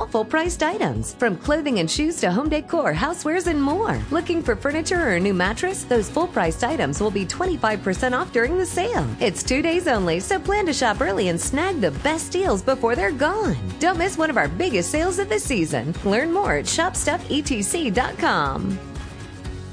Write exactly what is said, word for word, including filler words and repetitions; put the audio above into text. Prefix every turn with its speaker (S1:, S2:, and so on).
S1: full-priced items. From clothing and shoes to home decor, housewares, and more. Looking for furniture or a new mattress? Those full-priced items will be twenty-five percent off during the sale. It's two days only, so plan to shop early and snag the best deals before they're gone. Don't miss one of our biggest sales of the season. Learn more at shop stuff e t c dot com.